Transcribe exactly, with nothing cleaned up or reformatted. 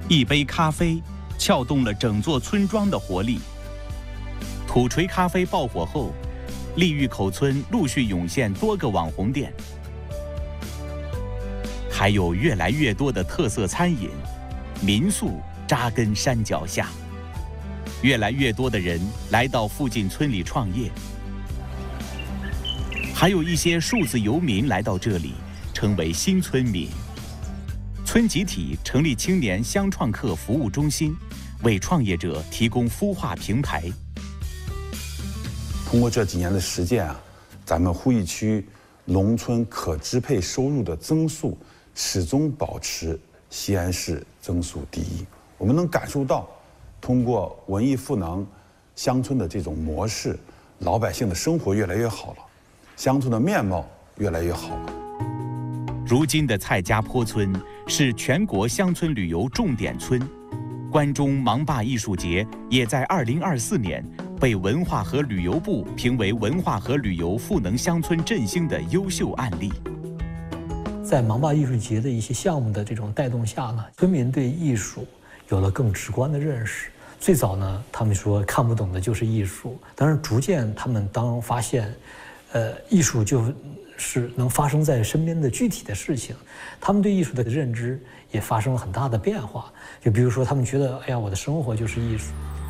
一杯咖啡撬动了整座村庄的活力。土锤咖啡爆火后，利峪口村陆续涌现多个网红店，还有越来越多的特色餐饮、民宿扎根山脚下。越来越多的人来到附近村里创业，还有一些数字游民来到这里，成为新村民。村集体成立青年乡创客服务中心，为创业者提供孵化平台。 通过这几年的实践啊，咱们呼义区农村可支配收入的增速始终保持西安市增速第一。我们能感受到，通过文艺赋能乡村的这种模式，老百姓的生活越来越好了，乡村的面貌越来越好了。 如今的蔡家坡村是全国乡村旅游重点村，关中芒坝艺术节也在二零二四年被文化和旅游部评为文化和旅游赋能乡村振兴的优秀案例。 在芒坝艺术节的一些项目的这种带动下呢，村民对艺术有了更直观的认识。最早呢，他们说看不懂的就是艺术，但是逐渐他们当发现，呃，艺术就是能发生在身边的具体的事情，他们对艺术的认知也发生了很大的变化。就比如说，他们觉得，哎呀，我的生活就是艺术。